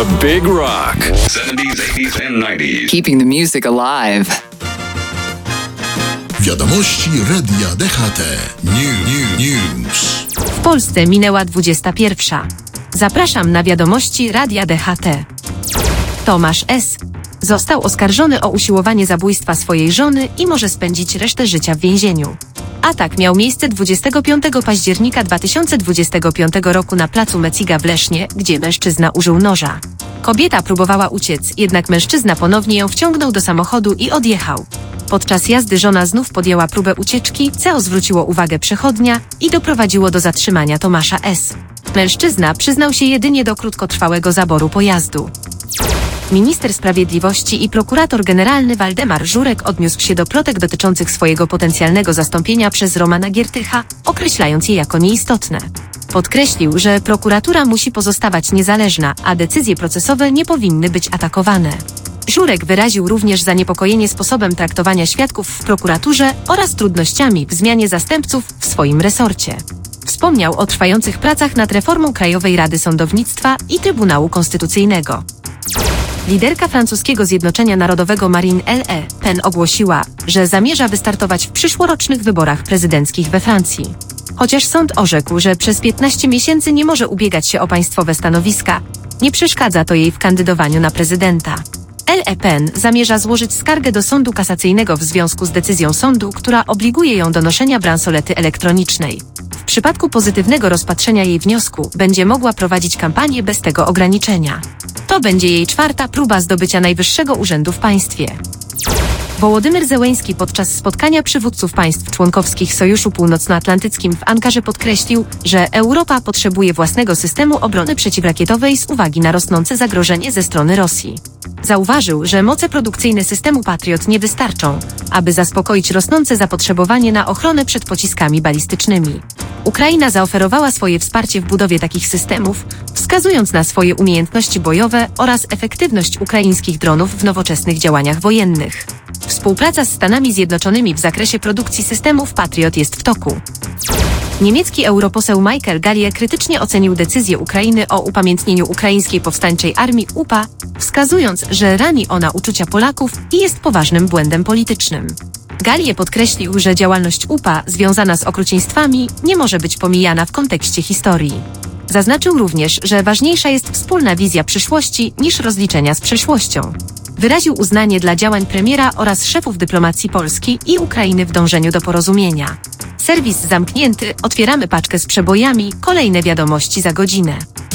The Big Rock. 70s, 80s and 90s. Keeping the music alive. Wiadomości Radia DHT. News. W Polsce minęła 21. Zapraszam na wiadomości Radia DHT. Tomasz S. został oskarżony o usiłowanie zabójstwa swojej żony i może spędzić resztę życia w więzieniu. Atak miał miejsce 25 października 2025 roku na placu Meciga w Lesznie, gdzie mężczyzna użył noża. Kobieta próbowała uciec, jednak mężczyzna ponownie ją wciągnął do samochodu i odjechał. Podczas jazdy żona znów podjęła próbę ucieczki, co zwróciło uwagę przechodnia i doprowadziło do zatrzymania Tomasza S. Mężczyzna przyznał się jedynie do krótkotrwałego zaboru pojazdu. Minister Sprawiedliwości i prokurator generalny Waldemar Żurek odniósł się do plotek dotyczących swojego potencjalnego zastąpienia przez Romana Giertycha, określając je jako nieistotne. Podkreślił, że prokuratura musi pozostawać niezależna, a decyzje procesowe nie powinny być atakowane. Żurek wyraził również zaniepokojenie sposobem traktowania świadków w prokuraturze oraz trudnościami w zmianie zastępców w swoim resorcie. Wspomniał o trwających pracach nad reformą Krajowej Rady Sądownictwa i Trybunału Konstytucyjnego. Liderka francuskiego Zjednoczenia Narodowego Marine Le Pen ogłosiła, że zamierza wystartować w przyszłorocznych wyborach prezydenckich we Francji. Chociaż sąd orzekł, że przez 15 miesięcy nie może ubiegać się o państwowe stanowiska, nie przeszkadza to jej w kandydowaniu na prezydenta. Le Pen zamierza złożyć skargę do sądu kasacyjnego w związku z decyzją sądu, która obliguje ją do noszenia bransolety elektronicznej. W przypadku pozytywnego rozpatrzenia jej wniosku będzie mogła prowadzić kampanię bez tego ograniczenia. To będzie jej czwarta próba zdobycia najwyższego urzędu w państwie. Wołodymyr Zełeński podczas spotkania przywódców państw członkowskich Sojuszu Północnoatlantyckim w Ankarze podkreślił, że Europa potrzebuje własnego systemu obrony przeciwrakietowej z uwagi na rosnące zagrożenie ze strony Rosji. Zauważył, że moce produkcyjne systemu Patriot nie wystarczą, aby zaspokoić rosnące zapotrzebowanie na ochronę przed pociskami balistycznymi. Ukraina zaoferowała swoje wsparcie w budowie takich systemów, wskazując na swoje umiejętności bojowe oraz efektywność ukraińskich dronów w nowoczesnych działaniach wojennych. Współpraca z Stanami Zjednoczonymi w zakresie produkcji systemów Patriot jest w toku. Niemiecki europoseł Michael Gallier krytycznie ocenił decyzję Ukrainy o upamiętnieniu ukraińskiej powstańczej armii UPA, wskazując, że rani ona uczucia Polaków i jest poważnym błędem politycznym. Gallier podkreślił, że działalność UPA związana z okrucieństwami nie może być pomijana w kontekście historii. Zaznaczył również, że ważniejsza jest wspólna wizja przyszłości niż rozliczenia z przeszłością. Wyraził uznanie dla działań premiera oraz szefów dyplomacji Polski i Ukrainy w dążeniu do porozumienia. Serwis zamknięty, otwieramy paczkę z przebojami, kolejne wiadomości za godzinę.